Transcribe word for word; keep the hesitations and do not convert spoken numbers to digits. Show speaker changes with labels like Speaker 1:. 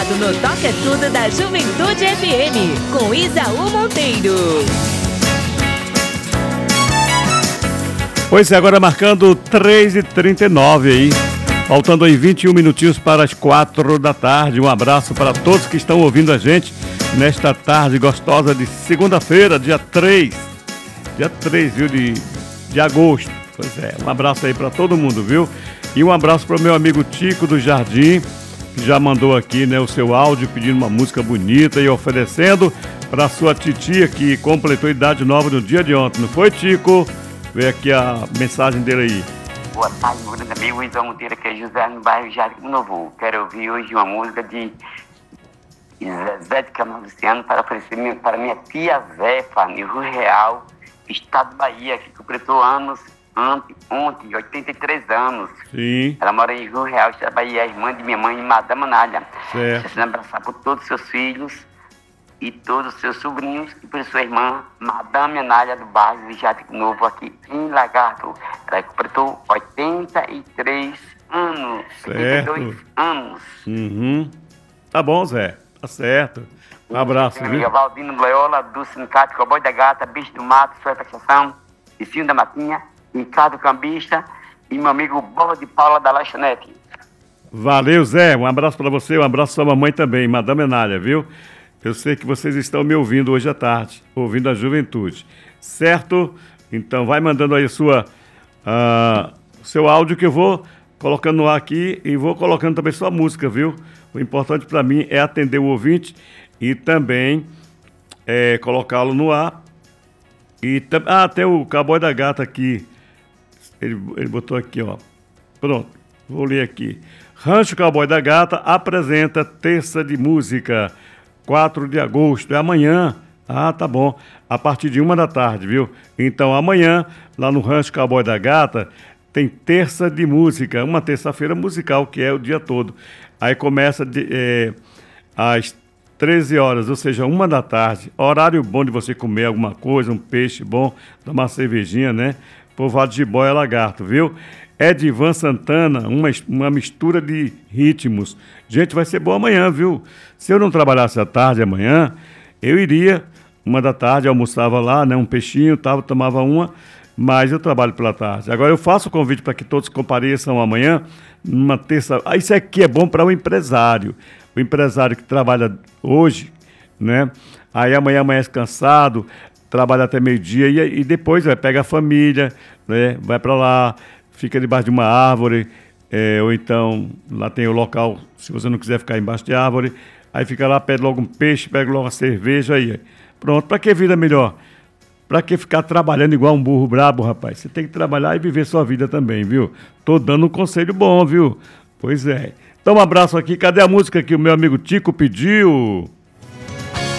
Speaker 1: ligado no Toca Tudo da Juventude F M, com Isaú Monteiro.
Speaker 2: Pois é, agora marcando três e trinta e nove aí. Faltando aí vinte e um minutinhos para as quatro da tarde. Um abraço para todos que estão ouvindo a gente nesta tarde gostosa de segunda-feira, dia três. Dia três, viu, de, de agosto. Pois é, um abraço aí para todo mundo, viu? E um abraço para o meu amigo Tico do Jardim, que já mandou aqui, né, o seu áudio pedindo uma música bonita e oferecendo para sua titia que completou idade nova no dia de ontem. Não foi, Tico? Vê aqui a mensagem dele aí.
Speaker 3: Boa tarde, meu grande amigo Isão Monteiro, que é José no bairro Jardim Novo. Quero ouvir hoje uma música de Zé de Camargo Luciano para oferecer minha, para minha tia Zefa, no Rio Real, estado da Bahia, que completou anos ontem, ontem, oitenta e três anos.
Speaker 2: Sim.
Speaker 3: Ela mora em Rio Real, estado da Bahia, é irmã de minha mãe, Madame Anália.
Speaker 2: Certo.
Speaker 3: Quero abraçar por todos os seus filhos e todos os seus sobrinhos e por sua irmã, Madame Anália, do bairro de Jardim Novo, aqui em Lagarto. Ela completou oitenta e três anos.
Speaker 2: Certo.
Speaker 3: oitenta e dois anos.
Speaker 2: Uhum. Tá bom, Zé. Tá certo. Um abraço,
Speaker 3: Minha
Speaker 2: viu?
Speaker 3: amiga Valdino Loyola, do Sindicato Cowboy da Gata, Bicho do Mato, sua prestação, Vicinho da Matinha, Ricardo Cambista e meu amigo Bola de Paula da Lanchonete.
Speaker 2: Valeu, Zé. Um abraço para você, um abraço pra sua mamãe também, Madame Anália, viu? Eu sei que vocês estão me ouvindo hoje à tarde, ouvindo a juventude. Certo? Então vai mandando aí a sua, uh, seu áudio que eu vou colocando no ar aqui e vou colocando também sua música, viu? O importante para mim é atender o ouvinte e também é, colocá-lo no ar. E tam... Ah, tem o Cowboy da Gata aqui. Ele, ele botou aqui, ó. Pronto, vou ler aqui. Rancho Cowboy da Gata apresenta Terça de Música, quatro de agosto. É amanhã. Ah, tá bom. A partir de uma da tarde, viu? Então amanhã, lá no Rancho Cowboy da Gata, tem Terça de Música, uma terça-feira musical, que é o dia todo. Aí começa de, é, às treze horas, ou seja, uma da tarde. Horário bom de você comer alguma coisa, um peixe bom, tomar uma cervejinha, né? Povoado de Boia Lagarto, viu? Edivan Santana, uma, uma mistura de ritmos. Gente, vai ser bom amanhã, viu? Se eu não trabalhasse à tarde amanhã, eu iria, uma da tarde, almoçava lá, né? Um peixinho, tava, tomava uma, mas eu trabalho pela tarde. Agora eu faço o convite para que todos compareçam amanhã, numa terça. Ah, isso aqui é bom para o empresário. O empresário que trabalha hoje, né? Aí amanhã amanhece cansado, trabalha até meio-dia e, e depois vai, pega a família, né? Vai para lá, fica debaixo de uma árvore, é, ou então lá tem o local, se você não quiser ficar embaixo de árvore, aí fica lá, pede logo um peixe, pega logo uma cerveja aí. Pronto, para que vida melhor? Pra que ficar trabalhando igual um burro brabo, rapaz? Você tem que trabalhar e viver sua vida também, viu? Tô dando um conselho bom, viu? Pois é. Então um abraço aqui. Cadê a música que o meu amigo Tico pediu?